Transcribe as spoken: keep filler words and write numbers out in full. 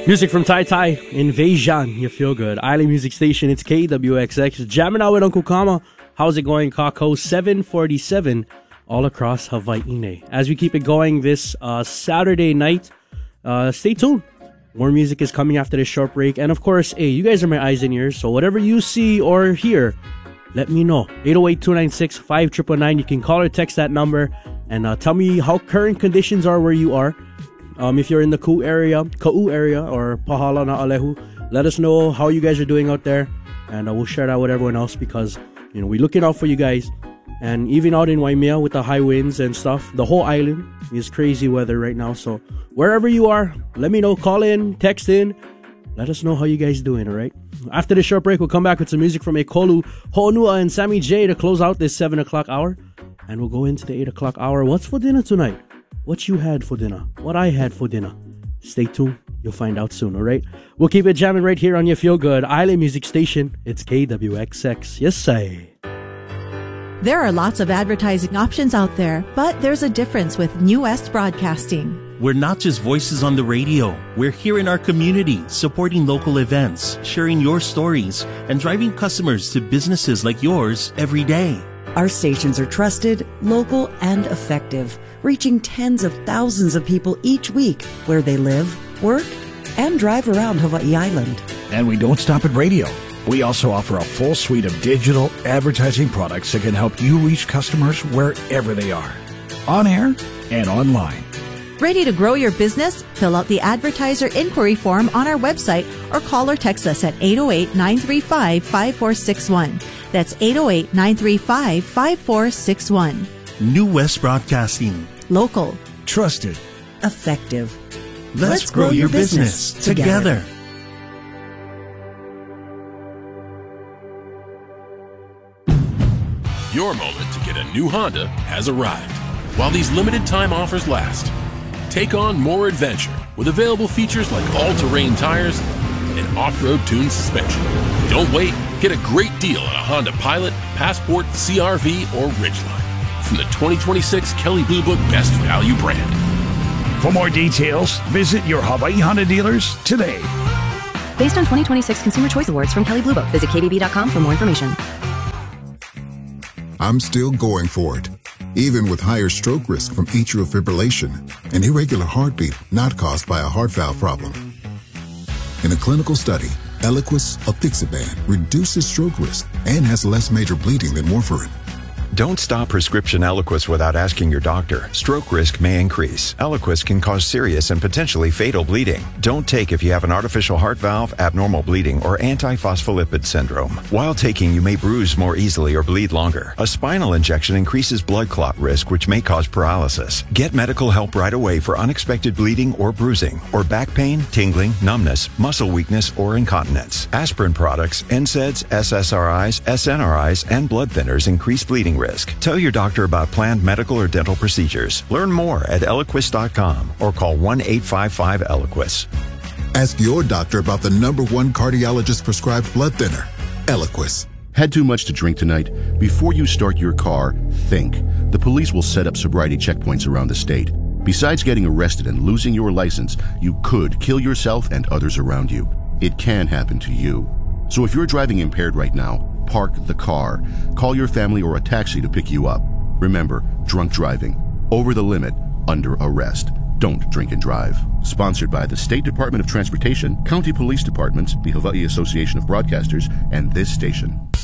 Music from Tai Tai, Invasion, you feel good. Island Music Station, it's K W X X. Jamming out with Uncle Kama. How's it going, Kako? seven forty-seven all across Hawaii. As we keep it going this uh, Saturday night, uh, stay tuned. More music is coming after this short break. And of course, hey, you guys are my eyes and ears, so whatever you see or hear, let me know. eight oh eight, two nine six, five nine nine nine. You can call or text that number and uh, tell me how current conditions are where you are. Um, if you're in the Kau area, Kau area or Pahala na Alehu, let us know how you guys are doing out there, and uh, we'll share that with everyone else because you know we're looking out for you guys. And even out in Waimea with the high winds and stuff, the whole island is crazy weather right now. So wherever you are, let me know. Call in, text in, let us know how you guys doing. All right. After this short break, we'll come back with some music from Ekolu, Ho'onua, and Sammy J to close out this seven o'clock hour, and we'll go into the eight o'clock hour. What's for dinner tonight? What you had for dinner? What I had for dinner? Stay tuned. You'll find out soon, all right? We'll keep it jamming right here on your Feel Good Island Music Station. It's K W X X. Yes, sir. There are lots of advertising options out there, but there's a difference with New West Broadcasting. We're not just voices on the radio. We're here in our community, supporting local events, sharing your stories, and driving customers to businesses like yours every day. Our stations are trusted, local, and effective, reaching tens of thousands of people each week where they live, work, and drive around Hawaii Island. And we don't stop at radio. We also offer a full suite of digital advertising products that can help you reach customers wherever they are, on air and online. Ready to grow your business? Fill out the advertiser inquiry form on our website or call or text us at eight oh eight, nine three five, five four six one. That's eight oh eight, nine three five, five four six one. New West Broadcasting. Local. Trusted. Effective. Let's, Let's grow, grow your business, business together. together. Your moment to get a new Honda has arrived. While these limited time offers last, take on more adventure with available features like all-terrain tires and off-road tuned suspension. Don't wait. Get a great deal on a Honda Pilot, Passport, C R V, or Ridgeline from the twenty twenty-six Kelley Blue Book Best Value brand. For more details, visit your Hawaii Honda dealers today. Based on twenty twenty-six Consumer Choice Awards from Kelley Blue Book. Visit K B B dot com for more information. I'm still going for it, even with higher stroke risk from atrial fibrillation, an irregular heartbeat not caused by a heart valve problem. In a clinical study, Eliquis apixaban reduces stroke risk and has less major bleeding than warfarin. Don't stop prescription Eliquis without asking your doctor. Stroke risk may increase. Eliquis can cause serious and potentially fatal bleeding. Don't take if you have an artificial heart valve, abnormal bleeding, or antiphospholipid syndrome. While taking, you may bruise more easily or bleed longer. A spinal injection increases blood clot risk, which may cause paralysis. Get medical help right away for unexpected bleeding or bruising, or back pain, tingling, numbness, muscle weakness, or incontinence. Aspirin products, N SAIDs, S S R Is, S N R Is, and blood thinners increase bleeding risk. Tell your doctor about planned medical or dental procedures. Learn more at Eliquis dot com or call one eight five five Eliquis. Ask your doctor about the number one cardiologist prescribed blood thinner, Eliquis. Had too much to drink tonight? Before you start your car, think. The police will set up sobriety checkpoints around the state. Besides getting arrested and losing your license, you could kill yourself and others around you. It can happen to you. So if you're driving impaired right now, park the car. Call your family or a taxi to pick you up. Remember, drunk driving, over the limit, under arrest. Don't drink and drive. Sponsored by the State Department of Transportation, County Police Departments, the Hawaii Association of Broadcasters, and this station.